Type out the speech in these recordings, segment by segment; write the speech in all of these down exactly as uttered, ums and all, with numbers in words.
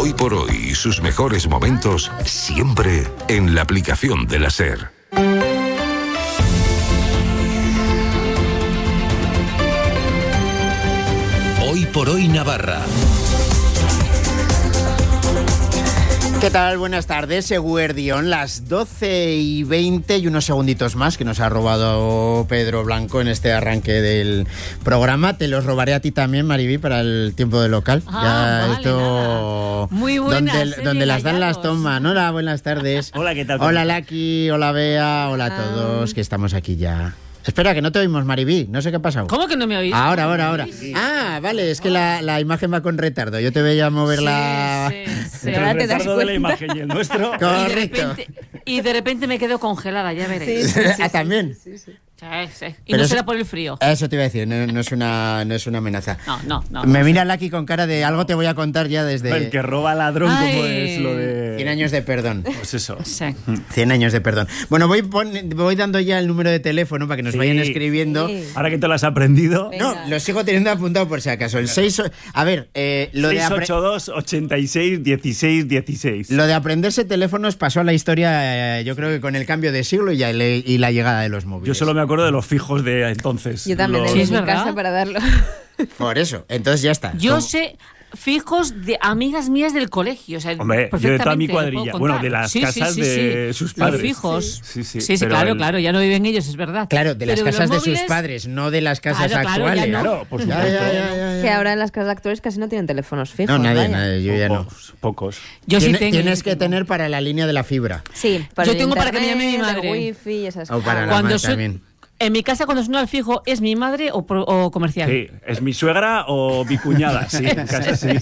Hoy por hoy y sus mejores momentos siempre en la aplicación de la SER. Hoy por hoy Navarra. ¿Qué tal? Buenas tardes, Eguerdión, las doce y veinte y unos segunditos más que nos ha robado Pedro Blanco en este arranque del programa. Te los robaré a ti también, Mariví, para el tiempo del local. Ah, ya vale, esto... nada. Muy buenas, Donde, eh, donde las dan hallazgos. las toman. Hola, buenas tardes. Hola, ¿qué tal? Hola, Laki, hola, Bea, hola a todos, que estamos aquí ya. Espera, que no te oímos, Mariví, no sé qué ha pasado. ¿Cómo que no me oís? Ahora, ahora, ahora. Ah, vale, es que la, la imagen va con retardo. Yo te veía moverla... Sí, sí, sí. Entre Ahora el te das retardo de la cuenta. imagen y el nuestro. Y de, Correcto. repente, y de repente me quedo congelada, ya veréis. Ah, también. Sí, sí. Y Pero no eso- será por el frío. Eso te iba a decir, no, no es una, no es una amenaza. No, no, no. Me mira Laki con cara de algo te voy a contar ya desde El que roba ladrón, Ay. como es lo de... cien años de perdón. Pues eso. Sí. cien años de perdón. Bueno, voy, pon- voy dando ya el número de teléfono para que nos Sí. vayan escribiendo. Sí. Ahora que te lo has aprendido. No, lo sigo teniendo apuntado por si acaso. El seis... A ver, eh, lo, de seis apre- ocho dos, ochenta y seis, dieciséis, dieciséis. lo de aprenderse teléfonos pasó a la historia, eh, yo creo que con el cambio de siglo y, ya le- y la llegada de los móviles. Yo solo me acuerdo de los fijos de entonces. Yo también Los- tengo Sí, en es mi verdad. casa para darlo. Por eso, entonces ya está. Yo Como- sé fijos de amigas mías del colegio. O sea, Hombre, yo de toda mi perfectamente lo cuadrilla. puedo Bueno, contar. de las Sí, sí, casas sí, de sí. sus Los padres. fijos. Sí, sí, sí, sí, pero claro, el- claro. Ya no viven ellos, es verdad. Claro, de las Pero casas de, los sus móviles- padres, no de las casas Claro, claro, ya actuales. no. Claro, por Ya, supuesto. ya, ya, ya, ya. Que ahora en las casas actuales casi no tienen teléfonos fijos. No, nadie, vaya. nadie, yo ya no. Pocos, pocos. Yo sí Tiene- tengo. Tienes yo que tengo. tener para la línea de la fibra. Sí, para Yo el tengo para que me llame mi internet, madre. el wifi y esas O cosas. para la Cuando madre soy- también. En mi casa, cuando suena al fijo, ¿es mi madre o, pro- o comercial? Sí, ¿es mi suegra o mi cuñada? Sí, en casa sí.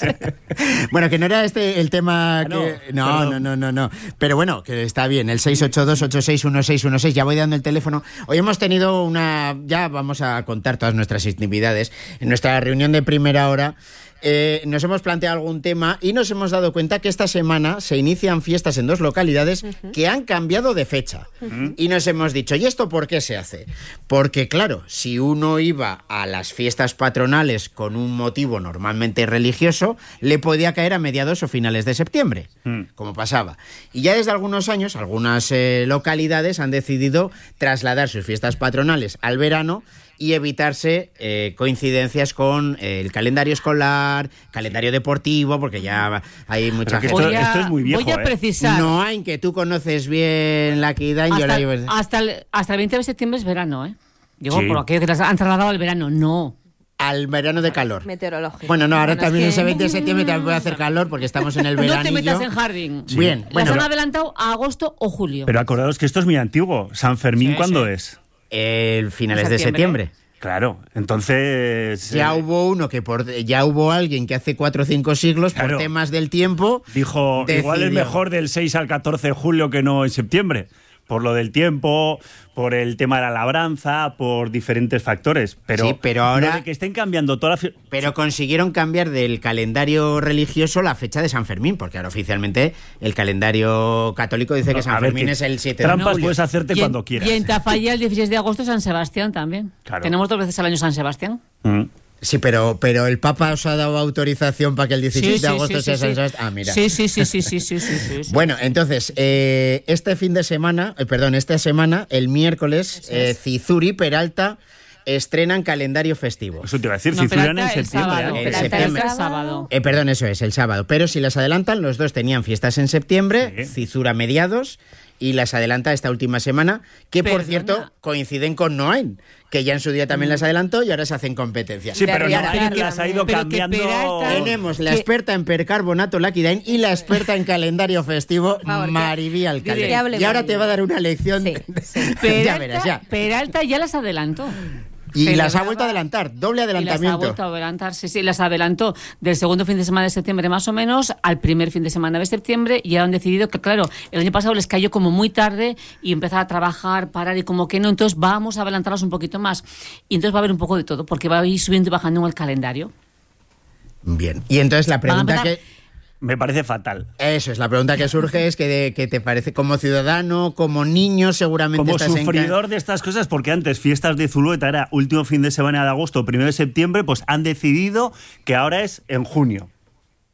Bueno, que no era este el tema Ah, no, que... No, no, perdón. no, no, no. Pero bueno, que está bien. El seis ocho dos, ocho seis uno seis uno seis. Ya voy dando el teléfono. Hoy hemos tenido una... Ya vamos a contar todas nuestras intimidades. En nuestra reunión de primera hora eh, nos hemos planteado algún tema y nos hemos dado cuenta que esta semana se inician fiestas en dos localidades que han cambiado de fecha. Y nos hemos dicho, ¿y esto por qué se hace? Porque claro, si uno iba a las fiestas patronales con un motivo normalmente religioso, le podía caer a mediados o finales de septiembre, Mm. como pasaba. Y ya desde algunos años, algunas eh, localidades han decidido trasladar sus fiestas patronales al verano y evitarse eh, coincidencias con eh, el calendario escolar, calendario deportivo, porque ya hay mucha Pero que gente... esto- Voy a, esto es muy viejo, voy a ¿eh? precisar. No hay, que tú conoces bien la Kidain, yo hasta, la llevo... hasta, el, hasta el veinte de septiembre es verano, ¿eh? Digo, Sí. por aquello que las han trasladado al verano. No. Al verano de calor. Meteorológico. Bueno, no, ahora Bueno, es también que- ese veinte de septiembre también puede hacer calor porque estamos en el veranillo. No te metas en jardín. Bien, Las bueno, han adelantado a agosto o julio. Pero acordaos que esto es muy antiguo. ¿San Fermín Sí, cuándo sí. es? el finales de Septiembre. septiembre. Claro, entonces... Ya eh, hubo uno que por ya hubo alguien que hace cuatro o cinco siglos Claro. por temas del tiempo Dijo, igual es decidió. mejor del seis al catorce de julio que no en septiembre. Por lo del tiempo, por el tema de la labranza, por diferentes factores. Pero, Sí, pero ahora- lo de que estén cambiando toda la... fi- Pero consiguieron cambiar del calendario religioso la fecha de San Fermín, porque ahora oficialmente el calendario católico dice que No, San a ver, Fermín que es el siete de trampas julio. puedes hacerte y en, cuando quieras. Y en Tafalla el dieciséis de agosto San Sebastián también. Claro. Tenemos dos veces al año San Sebastián. Mm. Sí, pero, pero el Papa os ha dado autorización para que el dieciséis Sí, de sí, agosto sí, sea sí, San sí. Sebastián. Ah, mira. Sí, sí, sí, sí, sí, sí, sí, sí, sí. Bueno, entonces, eh, este fin de semana, eh, perdón, esta semana, el miércoles, eh, Cizur y Peralta estrenan calendario festivo. Eso te iba a decir, No, si fueran en Peralta el septiembre. sábado. antes. En Peralta septiembre. el sábado. Eh, perdón, eso es, el sábado. Pero si las adelantan, los dos tenían fiestas en septiembre, Sí. Cizur a mediados, y las adelanta esta última semana, que por Perdona. cierto coinciden con Noain, que ya en su día también las adelantó y ahora se hacen competencia. Sí, pero Pero Noain que- las ha ido pero que cambiando... Peralta- Tenemos la que- experta en percarbonato Lucky Dain y la experta en calendario festivo favor, que- Mariví Alcalde. que hable Y ahora Mariví. te va a dar una lección. Sí, de- sí. Peralta, ya verás, ya. Peralta ya las adelantó. Y las ha Celebraba- vuelto a adelantar, doble Y las ha adelantamiento. vuelto a adelantar, sí, sí, las adelantó del segundo fin de semana de septiembre más o menos al primer fin de semana de septiembre y ya han decidido que, claro, el año pasado les cayó como muy tarde y empezar a trabajar, parar y como que no, entonces vamos a adelantarlas un poquito más. Y entonces va a haber un poco de todo, porque va a ir subiendo y bajando en el calendario. Bien. Y entonces la pregunta empezar- que... Me parece fatal. Eso es, la pregunta que surge es que, de- que te parece como ciudadano, como niño, seguramente Como estás en... sufridor de estas cosas, porque antes fiestas de Zulueta era último fin de semana de agosto, primero de septiembre, pues han decidido que ahora es en junio.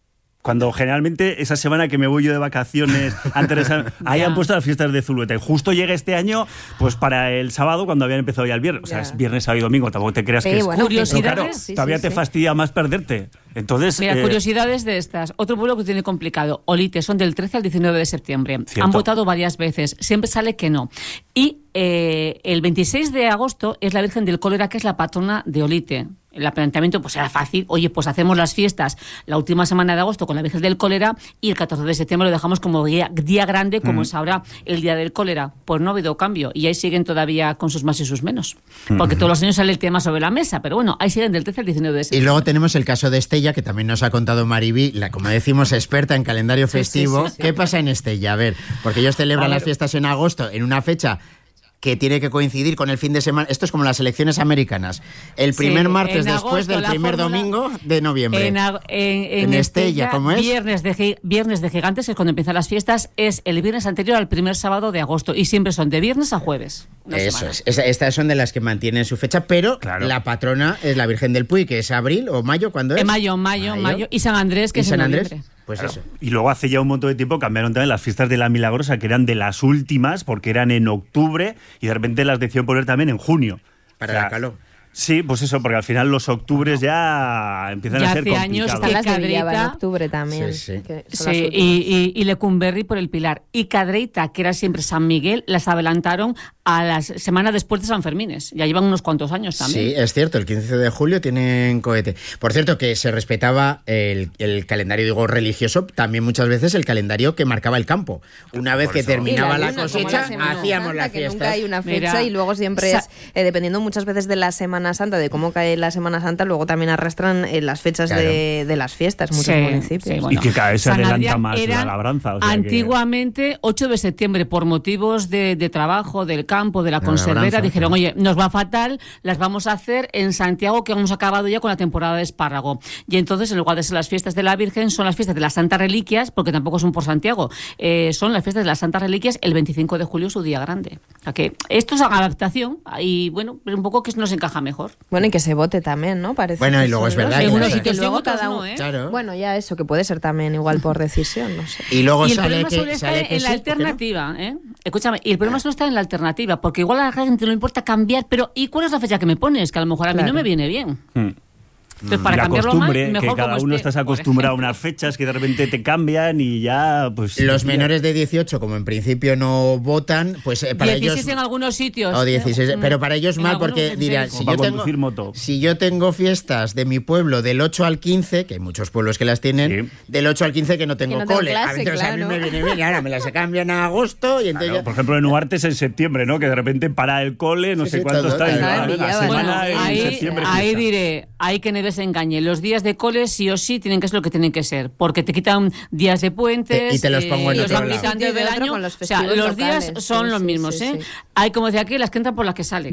Cuando generalmente esa semana que me voy yo de vacaciones, antes de esa, ahí han puesto las fiestas de Zulueta. Y justo llega este año, pues para el sábado, cuando habían empezado ya el viernes. O sea, es viernes, sábado y domingo. Tampoco te creas Sí, que es bueno, curiosidades. Claro, sí, todavía sí, te sí. fastidia más perderte. Entonces, Mira, eh, curiosidades de estas. Otro pueblo que tiene complicado. Olite, son del trece al diecinueve de septiembre. Cierto. Han votado varias veces. Siempre sale que no. Y eh, el veintiséis de agosto es la Virgen del Cólera, que es la patrona de Olite. El planteamiento pues era fácil. Oye, pues hacemos las fiestas la última semana de agosto con la Virgen del Cólera y el catorce de septiembre lo dejamos como día, día grande, como mm. es ahora el Día del Cólera. Pues no ha habido cambio. Y ahí siguen todavía con sus más y sus menos. Porque mm. todos los años sale el tema sobre la mesa. Pero bueno, ahí siguen del trece al diecinueve de septiembre. Y luego tenemos el caso de Estella, que también nos ha contado Mariby, la, como decimos, experta en calendario festivo. Sí, sí, sí, sí. ¿Qué pasa en Estella? A ver, porque ellos celebran las fiestas en agosto, en una fecha que tiene que coincidir con el fin de semana. Esto es como las elecciones americanas. El primer sí, martes agosto, después del primer fórmula, domingo de noviembre. En, en, en, en Estella, ¿cómo es? Viernes de, viernes de Gigantes, es cuando empiezan las fiestas, es el viernes anterior al primer sábado de agosto. Y siempre son de viernes a jueves. Eso semana. es. Estas son de las que mantienen su fecha, pero claro. la patrona es la Virgen del Puy, que es abril o mayo, ¿cuándo es? En mayo, mayo, mayo, mayo. Y San Andrés, que ¿Y es San en Andrés? noviembre. Pues claro. eso. Y luego hace ya un montón de tiempo cambiaron también las fiestas de la Milagrosa, que eran de las últimas, porque eran en octubre, y de repente las decidieron poner también en junio. Para o sea, la calor. Sí, pues eso, porque al final los octubres ya empiezan ya a ser hace años complicados. Están las de Cadreita, Villaba en octubre también. Sí, sí. que son Sí, las y, y, y Lecumberri por el Pilar. Y Cadreita, que era siempre San Miguel, las adelantaron a la semana después de San Fermines. Ya llevan unos cuantos años también. Sí, es cierto, el quince de julio tienen cohete. Por cierto, que se respetaba el, el calendario, digo, religioso, también muchas veces el calendario que marcaba el campo. Una vez Por que eso. terminaba la la, luna, cosecha, la hacíamos la que fiesta. nunca hay una fecha. Mira, y luego siempre sa- es, eh, dependiendo muchas veces de la Semana Santa, de cómo cae la Semana Santa, luego también arrastran eh, las fechas Claro. de, de las fiestas, muchos Sí, municipios. sí, bueno. Y que cada vez se San adelanta Adrián más la eran labranza. O sea que- antiguamente, ocho de septiembre, por motivos de, de trabajo, del campo, de la La conservera, labranza, dijeron, claro. oye, nos va fatal, las vamos a hacer en Santiago, que hemos acabado ya con la temporada de espárrago. Y entonces, en lugar de ser las fiestas de la Virgen, son las fiestas de las Santas Reliquias, porque tampoco son por Santiago, eh, son las fiestas de las Santas Reliquias el veinticinco de julio, su día grande. O sea que esto es adaptación y, bueno, un poco que nos encaja mejor. Bueno, y que se vote también, ¿no? Parece Bueno, que y luego son es verdad los- que En unos las- sitios que luego sí, otros cada no, uno. ¿eh? Claro. Bueno, ya eso, que puede ser también igual por decisión, no sé. Y luego Y el sale problema que, suele estar sale que en la sí, ¿por qué no? alternativa, ¿eh? Escúchame, y el problema solo está en la alternativa, porque igual a la gente no le importa cambiar, pero ¿y cuál es la fecha que me pones? Que a lo mejor a mí Claro. no me viene bien. Hmm. Entonces, para la cambiarlo costumbre, mal, mejor que cada como uno esté, estás por acostumbrado a ejemplo. unas fechas que de repente te cambian y ya, pues... Los menores de dieciocho, como en principio no votan, pues eh, para dieciséis ellos... en algunos sitios. O dieciséis, Mm. pero para ellos En mal, algunos, porque en dirán, serio. si Como yo, para tengo, conducir moto. si yo tengo fiestas de mi pueblo del ocho al quince, que hay muchos pueblos que las tienen, Sí. del ocho al quince que no tengo, no tengo cole. clase, a, veces, a mí claro. me viene bien, y ahora me las cambian a agosto y entonces... Claro, por ejemplo, en Uarte es en septiembre, ¿no? Que de repente para el cole, no Sí, sé sí, cuánto todo, está. y claro. va, Ah, la Villaba, semana Bueno, en ahí, septiembre. ahí fiesta. diré, hay que no desengañe. Los días de cole sí o sí tienen que ser lo que tienen que ser, porque te quitan días de puentes Te- y te los pongo en los otro van lado. quitando Sí, de del otro año. con los O sea, festivos los días locales. son Sí, los sí, mismos, sí, ¿eh? sí. Hay como decía aquí, las que entran por las que salen.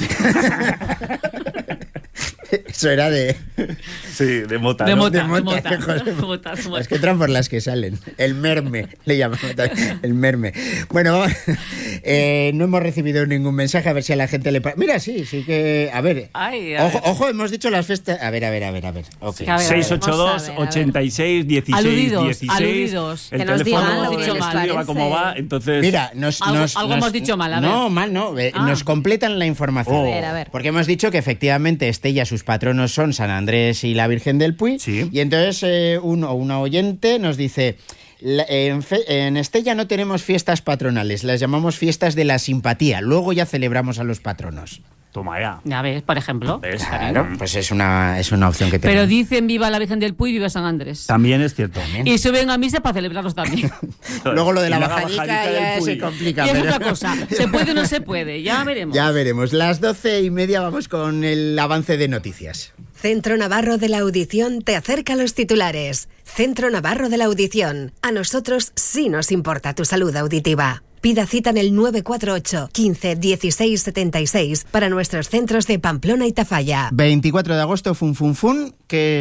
Eso era de... Sí, de mota. De ¿no? mota, de mota, de mota, hijos de- de mota, de mota. Las que entran por las que salen. El merme, le llamamos también, el merme. Bueno, eh, no hemos recibido ningún mensaje, a ver si a la gente le... pa- Mira, sí, sí que... A ver, Ay, a ojo, ver. ojo, hemos dicho las fiestas... A ver, a ver, a ver, a ver. Okay. A ver, a ver. seis ocho dos, Vamos a ver, a ver. ochenta y seis, dieciséis, Aludidos, dieciséis. aludidos. El Que nos teléfono digan lo que el les estudio va como parece. va, entonces... Mira, nos, Algo- nos- algo nos- hemos dicho mal, a ver. No, mal no. eh, Ah. Nos completan la información. Oh. A ver, a ver. Porque hemos dicho que efectivamente Estella, sus patronos son San Andrés y la Virgen del Puy. Sí. Y entonces eh, uno o una oyente nos dice... "La- En, fe- en Estella no tenemos fiestas patronales, las llamamos fiestas de la simpatía. Luego ya celebramos a los patronos. Toma ya. Ya ves, por ejemplo. ¿Ves? Claro, pues es una, es una opción que Pero tenemos. dicen viva la Virgen del Puy, viva San Andrés. También es cierto. Y suben a misa para celebrarlos también. Luego lo de la Y la bajadica bajadica del ya Puy. se complica. Y es pero- otra cosa. ¿Se puede o no se puede? Ya veremos. Ya veremos. Las doce y media vamos con el avance de noticias. Centro Navarro de la Audición te acerca a los titulares. Centro Navarro de la Audición. A nosotros sí nos importa tu salud auditiva. Pida cita en el nueve cuatro ocho, quince, dieciséis, setenta y seis para nuestros centros de Pamplona y Tafalla. veinticuatro de agosto, fun, fun, fun,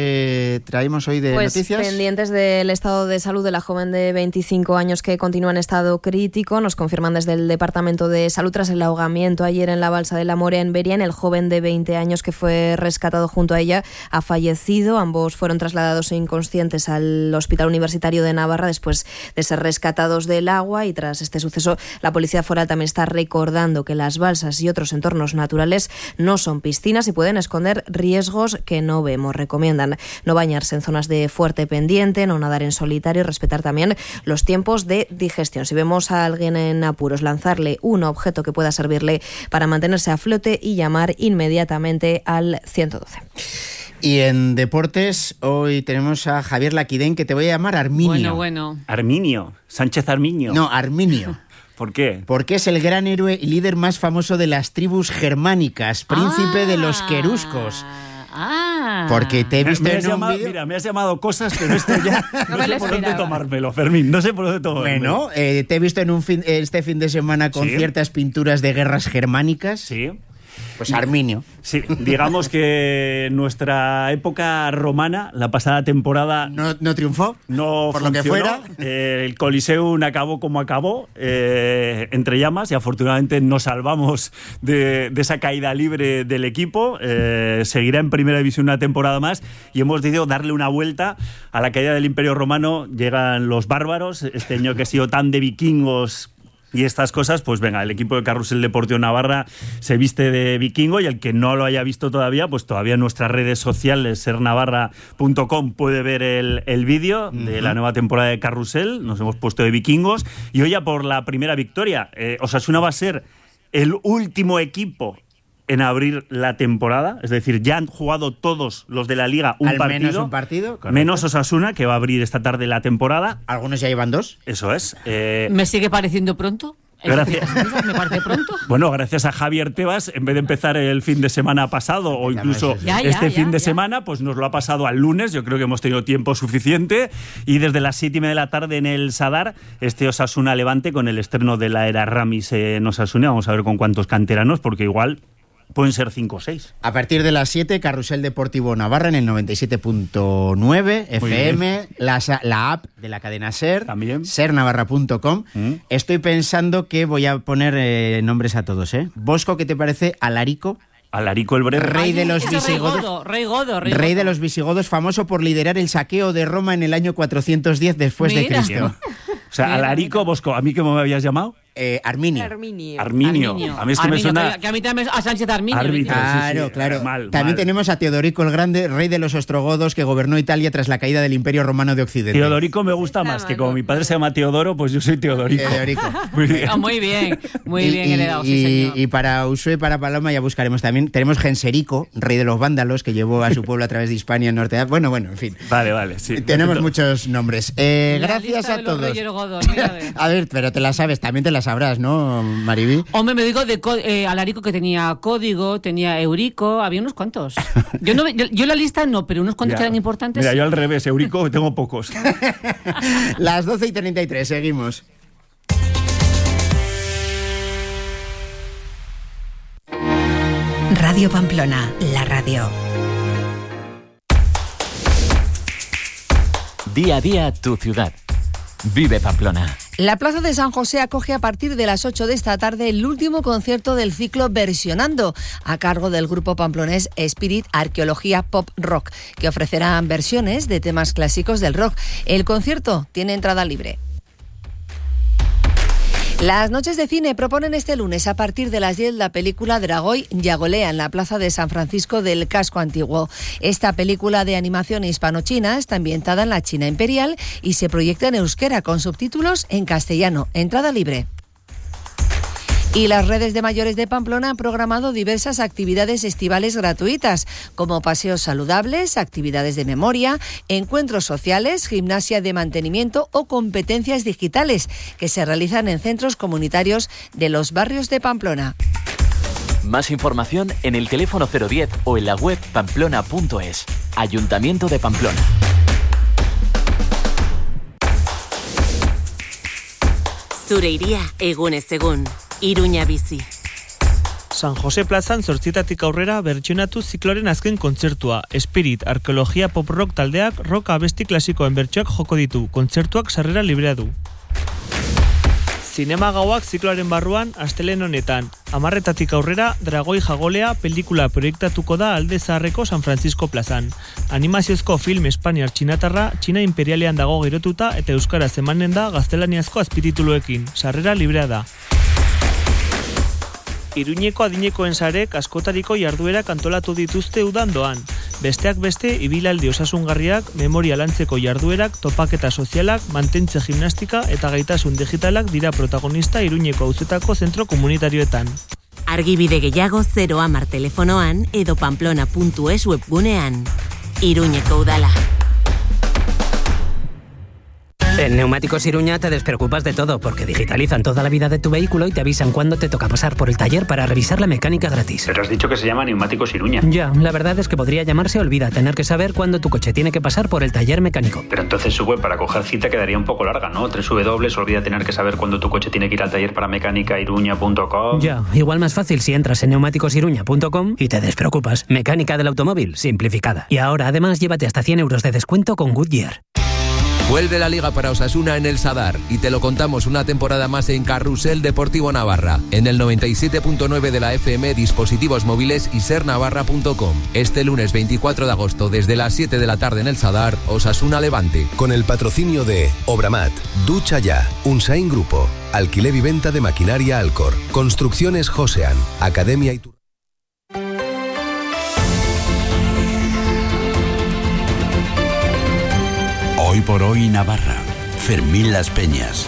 que traemos hoy de pues noticias. Pendientes del estado de salud de la joven de veinticinco años que continúa en estado crítico. Nos confirman desde el Departamento de Salud tras el ahogamiento ayer en la balsa de la Morea en Berian. El joven de veinte años que fue rescatado junto a ella ha fallecido. Ambos fueron trasladados inconscientes al Hospital Universitario de Navarra después de ser rescatados del agua, y tras este suceso la Policía Foral también está recordando que las balsas y otros entornos naturales no son piscinas y pueden esconder riesgos que no vemos. Recomiendan no bañarse en zonas de fuerte pendiente, no nadar en solitario y respetar también los tiempos de digestión. Si vemos a alguien en apuros, lanzarle un objeto que pueda servirle para mantenerse a flote y llamar inmediatamente al ciento doce. Y en deportes, hoy tenemos a Javier Laquidén, que te voy a llamar Arminio. Bueno, bueno. Arminio, Sánchez Arminio. No, Arminio. ¿Por qué? Porque es el gran héroe y líder más famoso de las tribus germánicas, príncipe ah, de los queruscos. Ah. Porque te he visto me has en un llamado, vídeo... Mira, me has llamado cosas, pero esto ya no, no sé por dónde tomármelo, Fermín. No sé por dónde tomármelo. Bueno, eh, te he visto en un fin, este fin de semana con ¿Sí? ciertas pinturas de guerras germánicas. Sí. Pues Arminio. Sí, digamos que nuestra época romana, la pasada temporada... ¿No, no triunfó? No por funcionó. lo que fuera. Eh, el Coliseum acabó como acabó, eh, entre llamas, y afortunadamente nos salvamos de, de esa caída libre del equipo. Eh, seguirá en Primera División una temporada más y hemos decidido darle una vuelta a la caída del Imperio Romano. Llegan los bárbaros, este año que ha sido tan de vikingos y estas cosas, pues venga, el equipo de Carrusel Deportivo Navarra se viste de vikingo, y el que no lo haya visto todavía, pues todavía en nuestras redes sociales, ser navarra punto com, puede ver el, el vídeo uh-huh. de la nueva temporada de Carrusel. Nos hemos puesto de vikingos y hoy ya por la primera victoria. Eh, Osasuna va a ser el último equipo en abrir la temporada, es decir, ya han jugado todos los de la Liga un Al partido. menos un partido. Correcto. Menos Osasuna, que va a abrir esta tarde la temporada. Algunos ya llevan dos. Eso es. Eh, ¿Me sigue pareciendo pronto? Gracias. ¿Me parece pronto? Bueno, gracias a Javier Tebas, en vez de empezar el fin de semana pasado o incluso ya, ya, este ya, fin de ya. semana, pues nos lo ha pasado al lunes. Yo creo que hemos tenido tiempo suficiente. Y desde las siete y media de la tarde en el Sadar, este Osasuna Levante con el estreno de la era Ramis en Osasuna. Vamos a ver con cuántos canteranos, porque igual pueden ser cinco o seis. A partir de las siete, Carrusel Deportivo Navarra en el noventa y siete punto nueve F M, la, la app de la cadena SER, también ser navarra punto com. Mm. Estoy pensando que voy a poner eh, nombres a todos, ¿eh? Bosco, ¿qué te parece? Alarico. Alarico el Breve. Rey de los Rey visigodos. Godo, Rey Godo, Rey Rey Godo. de los visigodos, famoso por liderar el saqueo de Roma en el año cuatrocientos diez después Mira. de Cristo. O sea, Alarico, Bosco, ¿a mí cómo me habías llamado? Eh, Arminio. Arminio. Arminio. Arminio. A mí es que Arminio, me suena... Que, que a mí también a Sánchez Arminio. Árbitro. Claro, Sí, sí, claro. mal, También mal. tenemos a Teodorico el Grande, rey de los ostrogodos, que gobernó Italia tras la caída del Imperio Romano de Occidente. Teodorico me gusta más, que como mi padre se llama Teodoro, pues yo soy Teodorico. Teodorico. Muy bien. Ah, muy bien, muy Y- bien y, heredado, sí, y- señor. y para Usue y para Paloma ya buscaremos también. Tenemos Genserico, rey de los vándalos, que llevó a su pueblo a través de Hispania en norte. Bueno, bueno, en fin. Vale, vale, sí. Tenemos Perfecto. muchos nombres. Eh, La gracias lista a de los todos. Reyes Godos, mira, a ver. A ver, pero te la sabes, también te la sabrás, ¿no, Mariby? Hombre, me digo de co- eh, Alarico, que tenía Código, tenía Eurico, había unos cuantos. Yo no, yo, yo la lista no, pero unos cuantos Ya. que eran importantes. Mira, yo al revés, Eurico, tengo pocos. Las doce y treinta y tres, seguimos. Radio Pamplona, la radio. Día a día tu ciudad. Vive Pamplona. La Plaza de San José acoge a partir de las ocho de esta tarde el último concierto del ciclo Versionando, a cargo del grupo pamplonés Spirit Arqueología Pop Rock, que ofrecerán versiones de temas clásicos del rock. El concierto tiene entrada libre. Las noches de cine proponen este lunes a partir de las diez la película Dragoy Yagolea en la Plaza de San Francisco del Casco Antiguo. Esta película de animación hispano-china está ambientada en la China imperial y se proyecta en euskera con subtítulos en castellano. Entrada libre. Y las redes de mayores de Pamplona han programado diversas actividades estivales gratuitas, como paseos saludables, actividades de memoria, encuentros sociales, gimnasia de mantenimiento o competencias digitales, que se realizan en centros comunitarios de los barrios de Pamplona. Más información en el teléfono cero diez o en la web pamplona punto es. Ayuntamiento de Zure iria egunez egun. Iruña bizi. San Jose plazan zortzitatik aurrera bertsionatu zikloren azken kontzertua. Spirit, arkeologia pop rock taldeak rock abesti klasikoen bertsioak joko ditu. Kontzertuak sarrera librea du. Zinema gauak zikloaren barruan astelehen honetan. Amarretatik aurrera, Dragoi Jagolea pelikula proiektatuko da Alde Zaharreko San Francisco plazan. Animaziozko film Espaniar txinatarra Txina imperialean dago girotuta eta euskaraz emanen da gaztelaniazko azpitituluekin. Sarrera librea da. Iruñeko adinekoen sarek askotariko jarduerak antolatu dituzte udandoan. Besteak beste, ibilaldi osasungarriak, memoria lantzeko jarduerak, topaketa sozialak, mantentze gimnastika eta gaitasun digitalak dira protagonista Iruñeko auzetako zentro komunitarioetan. Argibide gehiago zero hamar telefonoan edo pamplona puntu es webgunean. Iruñeko udala. En Neumáticos Iruña te despreocupas de todo porque digitalizan toda la vida de tu vehículo y te avisan cuándo te toca pasar por el taller para revisar la mecánica gratis. Pero has dicho que se llama Neumáticos Iruña. Ya, la verdad es que podría llamarse Olvida, tener que saber cuándo tu coche tiene que pasar por el taller mecánico. Pero entonces su web para coger cita quedaría un poco larga, ¿no? tres w w w punto olvida tener que saber cuándo tu coche tiene que ir al taller para mecánica iruña punto com. Ya, igual más fácil si entras en neumáticos iruña punto com y te despreocupas. Mecánica del automóvil simplificada. Y ahora además llévate hasta cien euros de descuento con Goodyear. Vuelve la Liga para Osasuna en el Sadar y te lo contamos una temporada más en Carrusel Deportivo Navarra, en el noventa y siete punto nueve de la F M, dispositivos móviles y ser navarra punto com. Este lunes veinticuatro de agosto desde las siete de la tarde en el Sadar, Osasuna Levante. Con el patrocinio de Obramat, Ducha Ya, Unsain Grupo, Alquiler y Venta de Maquinaria Alcor, Construcciones Josean, Academia y tu... Hoy por hoy Navarra. Fermín Las Peñas.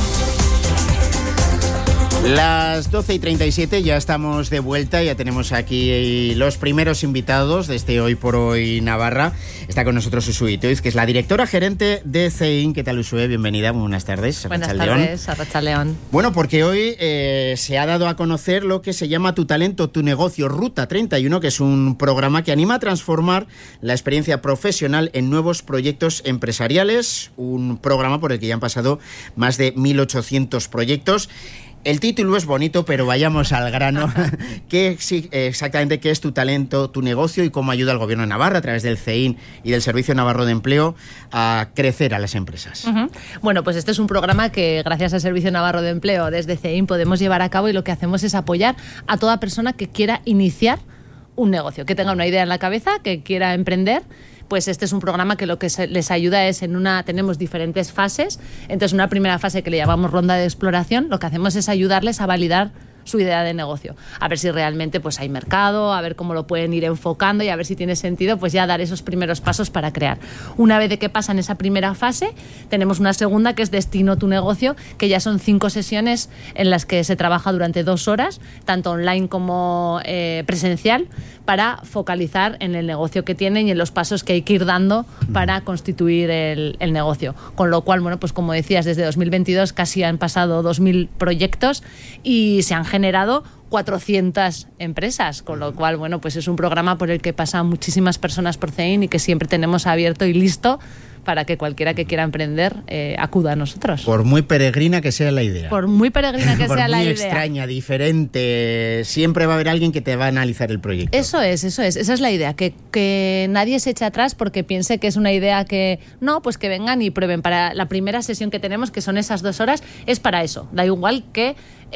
Las doce y treinta y siete, ya estamos de vuelta, ya tenemos aquí los primeros invitados de este Hoy por Hoy Navarra. Está con nosotros Usue Itoiz, que es la directora gerente de C E I N. ¿Qué tal, Usue? Bienvenida, muy buenas tardes. Buenas tardes, Arratsaldeon. Bueno, porque hoy eh, se ha dado a conocer lo que se llama Tu Talento, Tu Negocio, Ruta treinta y uno, que es un programa que anima a transformar la experiencia profesional en nuevos proyectos empresariales, un programa por el que ya han pasado más de mil ochocientos proyectos. El título es bonito, pero vayamos al grano. ¿Qué, sí, exactamente qué es Tu Talento, Tu Negocio y cómo ayuda al Gobierno de Navarra a través del C E I N y del Servicio Navarro de Empleo a crecer a las empresas? Uh-huh. Bueno, pues este es un programa que gracias al Servicio Navarro de Empleo desde C E I N podemos llevar a cabo, y lo que hacemos es apoyar a toda persona que quiera iniciar un negocio, que tenga una idea en la cabeza, que quiera emprender. Pues este es un programa que lo que les ayuda es en una... Tenemos diferentes fases. Entonces, una primera fase que le llamamos ronda de exploración, lo que hacemos es ayudarles a validar su idea de negocio, a ver si realmente pues hay mercado, a ver cómo lo pueden ir enfocando y a ver si tiene sentido pues ya dar esos primeros pasos para crear. Una vez de que pasan esa primera fase, tenemos una segunda que es Destino Tu Negocio, que ya son cinco sesiones en las que se trabaja durante dos horas, tanto online como eh, presencial, para focalizar en el negocio que tienen y en los pasos que hay que ir dando para constituir el, el negocio. Con lo cual, bueno, pues como decías, desde dos mil veintidós casi han pasado dos mil proyectos y se han generado cuatrocientas empresas, con lo cual, bueno, pues es un programa por el que pasan muchísimas personas por C E I N y que siempre tenemos abierto y listo para que cualquiera que quiera emprender eh, acuda a nosotros. Por muy peregrina que sea la idea. Por muy peregrina que sea la idea. Por muy extraña, diferente, siempre va a haber alguien que te va a analizar el proyecto. Eso es, eso es, esa es la idea, que, que nadie se eche atrás porque piense que es una idea que... No, pues que vengan y prueben. Para la primera sesión que tenemos, que son esas dos horas, es para eso. Da igual que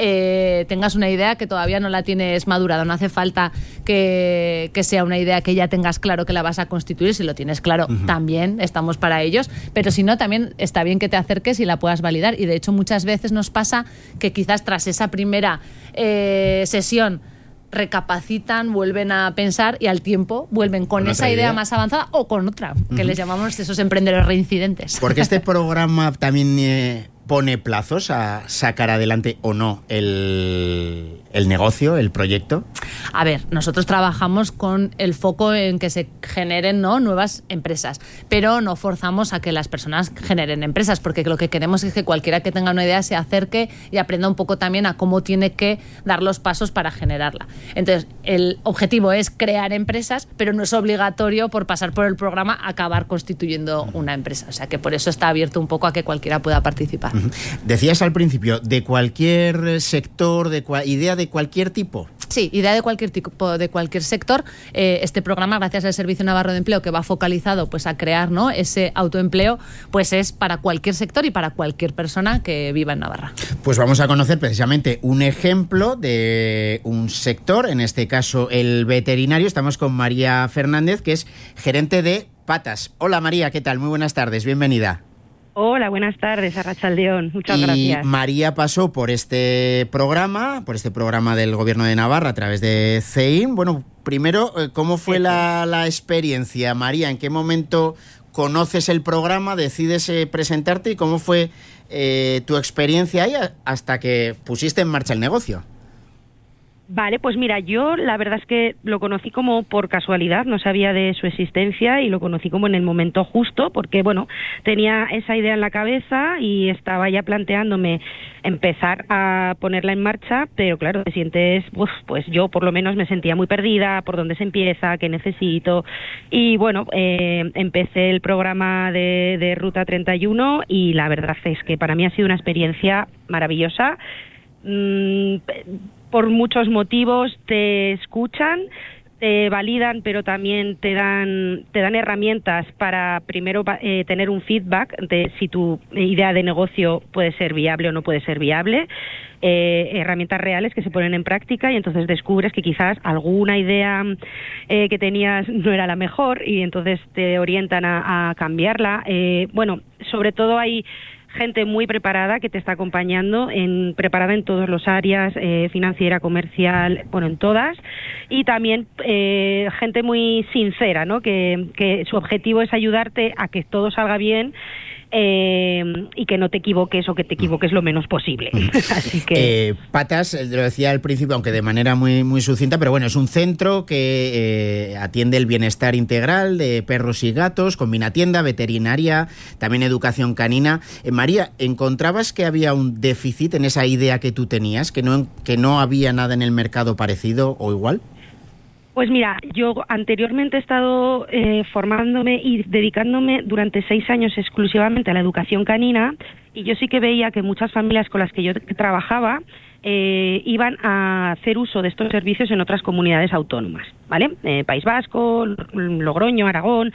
eh, tengas una idea que todavía no la tienes madurada, no hace falta que, que sea una idea que ya tengas claro que la vas a constituir. Si lo tienes claro, uh-huh. también estamos para ellos, pero si no, también está bien que te acerques y la puedas validar. Y de hecho muchas veces nos pasa que quizás tras esa primera eh, sesión recapacitan, vuelven a pensar y al tiempo vuelven con, con esa idea, idea más avanzada o con otra, que uh-huh. les llamamos esos emprendedores reincidentes. Porque este programa también eh, pone plazos a sacar adelante o no el, el negocio, el proyecto. A ver, nosotros trabajamos con el foco en que se generen, ¿no?, nuevas empresas, pero no forzamos a que las personas generen empresas, porque lo que queremos es que cualquiera que tenga una idea se acerque y aprenda un poco también a cómo tiene que dar los pasos para generarla. Entonces, el objetivo es crear empresas, pero no es obligatorio por pasar por el programa acabar constituyendo una empresa. O sea que por eso está abierto un poco a que cualquiera pueda participar. Decías al principio, de cualquier sector, de cua- idea de cualquier tipo. Sí, idea de cualquier tipo, de cualquier sector. Eh, este programa, gracias al Servicio Navarro de Empleo, que va focalizado pues a crear, ¿no?, ese autoempleo, pues es para cualquier sector y para cualquier persona que viva en Navarra. Pues vamos a conocer precisamente un ejemplo de un sector, en este caso el veterinario. Estamos con María Fernández, que es gerente de Patas. Hola María, ¿qué tal? Muy buenas tardes, bienvenida. Hola, buenas tardes, Arratsaldeón. Muchas y gracias. María pasó por este programa, por este programa del Gobierno de Navarra a través de C E I N. Bueno, primero, ¿cómo fue la, la experiencia, María? ¿En qué momento conoces el programa, decides eh, presentarte y cómo fue eh, tu experiencia ahí hasta que pusiste en marcha el negocio? Vale, pues mira, yo la verdad es que lo conocí como por casualidad, no sabía de su existencia y lo conocí como en el momento justo, porque bueno, tenía esa idea en la cabeza y estaba ya planteándome empezar a ponerla en marcha, pero claro, te sientes, uf, pues yo por lo menos me sentía muy perdida, por dónde se empieza, qué necesito, y bueno, eh, empecé el programa de, de Ruta treinta y uno y la verdad es que para mí ha sido una experiencia maravillosa. Mm, por muchos motivos te escuchan, te validan, pero también te dan te dan herramientas para primero eh, tener un feedback de si tu idea de negocio puede ser viable o no puede ser viable, eh, herramientas reales que se ponen en práctica y entonces descubres que quizás alguna idea eh, que tenías no era la mejor y entonces te orientan a, a cambiarla. Eh, bueno, sobre todo hay gente muy preparada que te está acompañando, en preparada en todas las áreas, eh, financiera, comercial, bueno, en todas, y también eh, gente muy sincera, ¿no?, que, que su objetivo es ayudarte a que todo salga bien eh, y que no te equivoques o que te equivoques lo menos posible. Así que... Eh, Patas, lo decía al principio, aunque de manera muy, muy sucinta, pero bueno, es un centro que eh, atiende el bienestar integral de perros y gatos, combina tienda, veterinaria, también educación canina. Eh, María, ¿encontrabas que había un déficit en esa idea que tú tenías, que no, que no había nada en el mercado parecido o igual? Pues mira, yo anteriormente he estado eh, formándome y dedicándome durante seis años exclusivamente a la educación canina y yo sí que veía que muchas familias con las que yo trabajaba eh, iban a hacer uso de estos servicios en otras comunidades autónomas, ¿vale? Eh, País Vasco, Logroño, Aragón.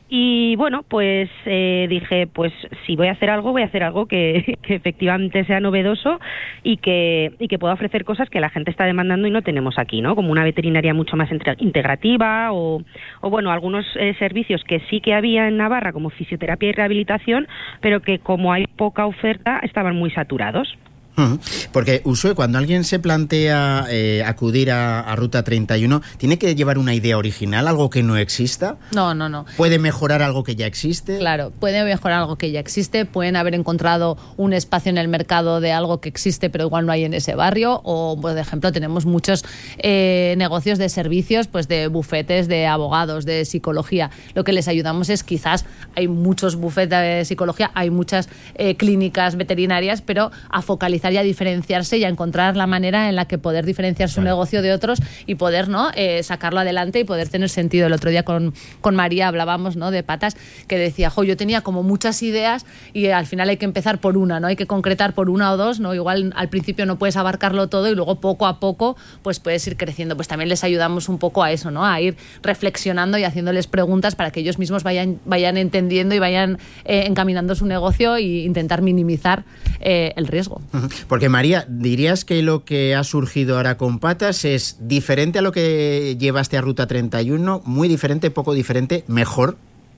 Y bueno, pues eh, dije, pues si voy a hacer algo, voy a hacer algo que, que efectivamente sea novedoso y que, y que pueda ofrecer cosas que la gente está demandando y no tenemos aquí, ¿no? Como una veterinaria mucho más integrativa o, o bueno, algunos eh, servicios que sí que había en Navarra, como fisioterapia y rehabilitación, pero que como hay poca oferta, estaban muy saturados. Porque, Uxue, cuando alguien se plantea eh, acudir a, a Ruta treinta y uno, ¿tiene que llevar una idea original, algo que no exista? No, no, no. ¿Puede mejorar algo que ya existe? Claro, puede mejorar algo que ya existe, pueden haber encontrado un espacio en el mercado de algo que existe pero igual no hay en ese barrio, o por ejemplo tenemos muchos eh, negocios de servicios, pues de bufetes de abogados, de psicología. Lo que les ayudamos es quizás, hay muchos bufetes de psicología, hay muchas eh, clínicas veterinarias, pero a focalizar y a diferenciarse y a encontrar la manera en la que poder diferenciar su claro. negocio de otros y poder, ¿no?, eh, sacarlo adelante y poder tener sentido. El otro día con, con María hablábamos, ¿no?, de Patas, que decía, jo, yo tenía como muchas ideas y al final hay que empezar por una, ¿no? Hay que concretar por una o dos, ¿no? Igual al principio no puedes abarcarlo todo y luego poco a poco pues puedes ir creciendo. Pues también les ayudamos un poco a eso, ¿no?, a ir reflexionando y haciéndoles preguntas para que ellos mismos vayan, vayan entendiendo y vayan eh, encaminando su negocio e intentar minimizar eh, el riesgo. Porque, María, ¿dirías que lo que ha surgido ahora con Patas es diferente a lo que llevaste a Ruta treinta y uno? ¿Muy diferente, poco diferente, mejor?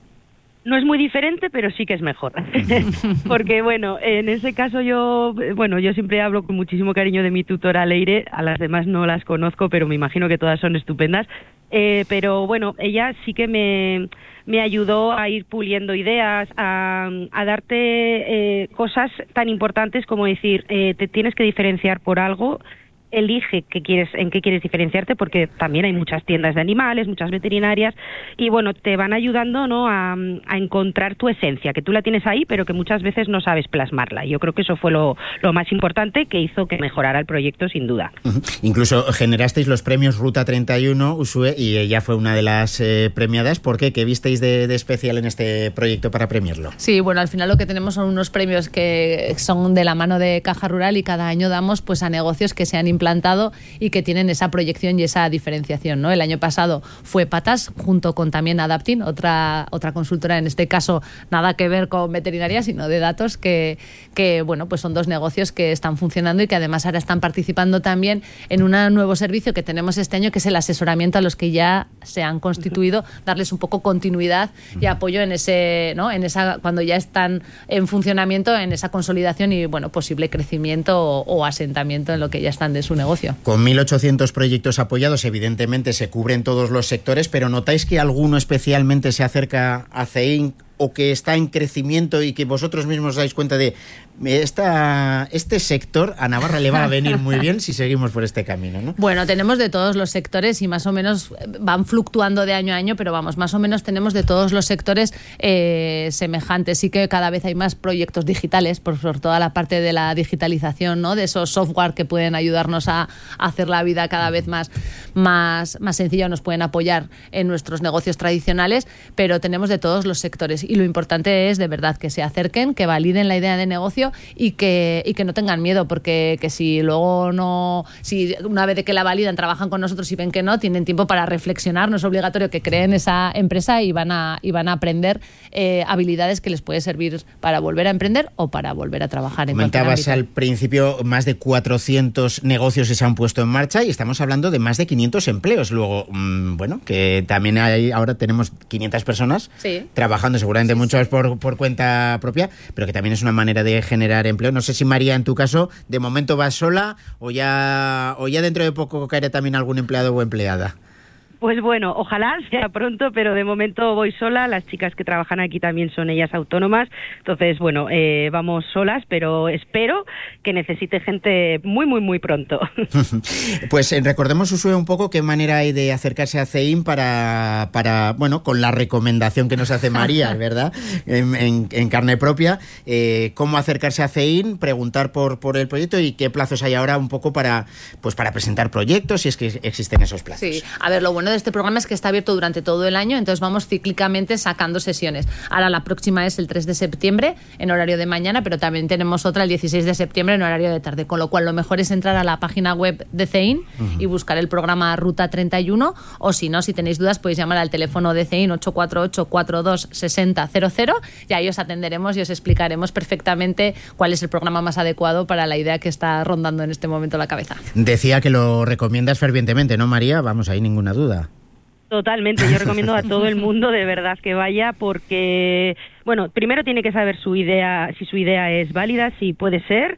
No es muy diferente, pero sí que es mejor. Porque, bueno, en ese caso yo, bueno, yo siempre hablo con muchísimo cariño de mi tutora Leire, a las demás no las conozco, pero me imagino que todas son estupendas. Eh, pero, bueno, ella sí que me... me ayudó a ir puliendo ideas, a, a darte eh, cosas tan importantes como decir, eh, te tienes que diferenciar por algo, elige qué quieres, en qué quieres diferenciarte, porque también hay muchas tiendas de animales, muchas veterinarias, y bueno, te van ayudando, ¿no?, a, a encontrar tu esencia, que tú la tienes ahí, pero que muchas veces no sabes plasmarla. Yo creo que eso fue lo, lo más importante que hizo que mejorara el proyecto, sin duda. Uh-huh. Incluso generasteis los premios Ruta treinta y uno, Uxue, y ella fue una de las eh, premiadas. ¿Por qué? ¿Qué visteis de, de especial en este proyecto para premiarlo? Sí, bueno, al final lo que tenemos son unos premios que son de la mano de Caja Rural, y cada año damos pues a negocios que se han implantado y que tienen esa proyección y esa diferenciación, ¿no? El año pasado fue Patas, junto con también Adaptin, otra, otra consultora, en este caso nada que ver con veterinaria, sino de datos, que, que bueno, pues son dos negocios que están funcionando y que además ahora están participando también en un nuevo servicio que tenemos este año, que es el asesoramiento a los que ya se han constituido, darles un poco continuidad y apoyo en ese, ¿no?, en esa, cuando ya están en funcionamiento, en esa consolidación y bueno, posible crecimiento o, o asentamiento en lo que ya están de su negocio. Con mil ochocientos proyectos apoyados, evidentemente se cubren todos los sectores, pero ¿notáis que alguno especialmente se acerca a CEIN o que está en crecimiento y que vosotros mismos os dais cuenta de esta, este sector a Navarra le va a venir muy bien si seguimos por este camino, ¿no? Bueno, tenemos de todos los sectores y más o menos van fluctuando de año a año, pero vamos, más o menos tenemos de todos los sectores eh, semejantes. Sí que cada vez hay más proyectos digitales, por, por toda la parte de la digitalización, ¿no?, de esos software que pueden ayudarnos a, a hacer la vida cada vez más, más, más sencilla, nos pueden apoyar en nuestros negocios tradicionales, pero tenemos de todos los sectores. Y lo importante es, de verdad, que se acerquen, que validen la idea de negocio y que, y que no tengan miedo, porque que si luego no, si una vez de que la validan, trabajan con nosotros y ven que no, tienen tiempo para reflexionar. No es obligatorio que creen esa empresa y van a, y van a aprender eh, habilidades que les puede servir para volver a emprender o para volver a trabajar en cualquier ámbito. Comentabas al principio más de cuatrocientos negocios que se han puesto en marcha y estamos hablando de más de quinientos empleos. Luego, mmm, bueno, que también hay, ahora tenemos quinientas personas sí. trabajando, seguramente sí, muchos sí. Por, por cuenta propia, pero que también es una manera de generar empleo. No sé si, María, en tu caso, de momento vas sola o ya, o ya dentro de poco caerá también algún empleado o empleada. Pues bueno, ojalá sea pronto, pero de momento voy sola. Las chicas que trabajan aquí también son ellas autónomas. Entonces, bueno, eh, vamos solas, pero espero que necesite gente muy, muy, muy pronto. Pues eh, recordemos, Uxue, un poco qué manera hay de acercarse a CEIN para, para bueno, con la recomendación que nos hace María, ¿verdad? En, en, en carne propia. Eh, cómo acercarse a CEIN, preguntar por, por el proyecto y qué plazos hay ahora un poco para, pues, para presentar proyectos, si es que existen esos plazos. Sí, a ver, lo bueno de este programa es que está abierto durante todo el año, entonces vamos cíclicamente sacando sesiones. Ahora la próxima es el tres de septiembre en horario de mañana, pero también tenemos otra el dieciséis de septiembre en horario de tarde, con lo cual lo mejor es entrar a la página web de CEIN uh-huh. y buscar el programa Ruta treinta y uno, o si no, si tenéis dudas podéis llamar al teléfono de CEIN ocho cuatro ocho, cuatro dos seis cero cero cero y ahí os atenderemos y os explicaremos perfectamente cuál es el programa más adecuado para la idea que está rondando en este momento la cabeza. Decía que lo recomiendas fervientemente, ¿no, María? Vamos, ahí ninguna duda. Totalmente, yo recomiendo a todo el mundo de verdad que vaya porque, bueno, primero tiene que saber su idea, si su idea es válida, si puede ser,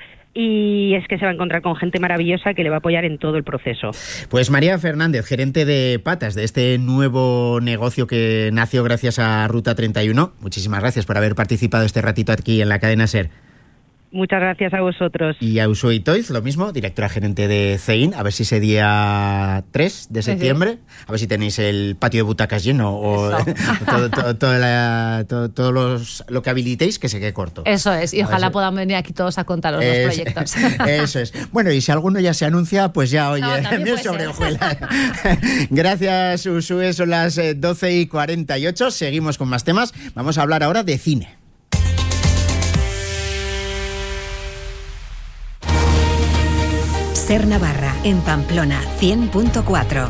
y es que se va a encontrar con gente maravillosa que le va a apoyar en todo el proceso. Pues María Fernández, gerente de Patas, de este nuevo negocio que nació gracias a Ruta treinta y uno, muchísimas gracias por haber participado este ratito aquí en la cadena SER. Muchas gracias a vosotros. Y a Uxue Itoiz, lo mismo, directora gerente de CEIN, a ver si ese día tres de septiembre, sí, sí. a ver si tenéis el patio de butacas lleno o todo, todo, todo, la, todo, todo los, lo que habilitéis que se quede corto. Eso es, y ojalá podamos venir aquí todos a contaros es, los proyectos. Eso es. Bueno, y si alguno ya se anuncia, pues ya, oye, no, miel sobre hojuelas. Gracias, Uxue, son las doce y cuarenta y ocho, seguimos con más temas. Vamos a hablar ahora de cine. Ser Navarra, en Pamplona, cien punto cuatro.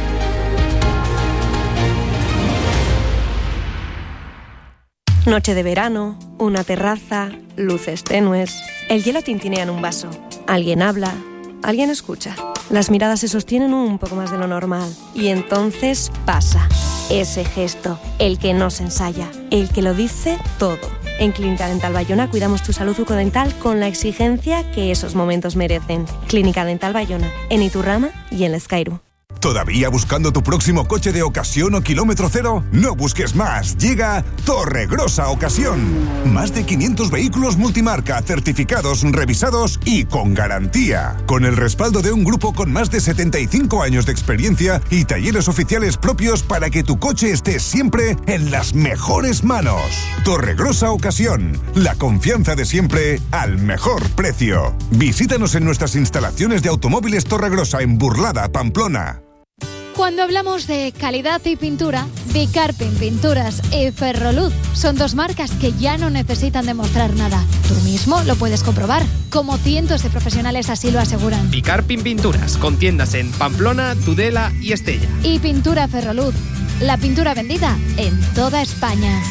Noche de verano, una terraza, luces tenues. El hielo tintinea en un vaso. Alguien habla, alguien escucha. Las miradas se sostienen un poco más de lo normal. Y entonces pasa. Ese gesto, el que no se ensaya, el que lo dice todo. En Clínica Dental Bayona cuidamos tu salud bucodental con la exigencia que esos momentos merecen. Clínica Dental Bayona, en Iturrama y en Lezcairu. ¿Todavía buscando tu próximo coche de ocasión o kilómetro cero? No busques más. Llega Torregrosa Ocasión. Más de quinientos vehículos multimarca, certificados, revisados y con garantía. Con el respaldo de un grupo con más de setenta y cinco años de experiencia y talleres oficiales propios para que tu coche esté siempre en las mejores manos. Torregrosa Ocasión. La confianza de siempre al mejor precio. Visítanos en nuestras instalaciones de automóviles Torregrosa en Burlada, Pamplona. Cuando hablamos de calidad y pintura, Bicarpin Pinturas y Ferroluz son dos marcas que ya no necesitan demostrar nada. Tú mismo lo puedes comprobar, como cientos de profesionales así lo aseguran. Bicarpin Pinturas, con tiendas en Pamplona, Tudela y Estella. Y Pintura Ferroluz, la pintura vendida en toda España.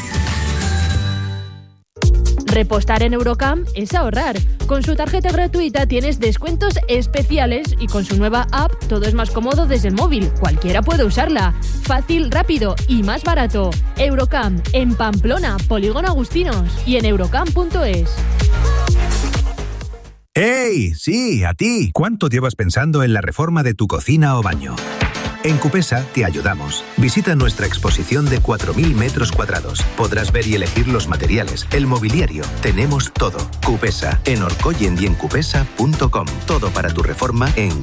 Repostar en Eurocam es ahorrar. Con su tarjeta gratuita tienes descuentos especiales y con su nueva app todo es más cómodo desde el móvil. Cualquiera puede usarla. Fácil, rápido y más barato. Eurocam en Pamplona, Polígono Agustinos y en eurocam punto es. ¡Hey! Sí, a ti. ¿Cuánto llevas pensando en la reforma de tu cocina o baño? En Cupesa te ayudamos. Visita nuestra exposición de cuatro mil metros cuadrados. Podrás ver y elegir los materiales, el mobiliario. Tenemos todo. Cupesa, en Orcoyen y en cupesa punto com. Todo para tu reforma en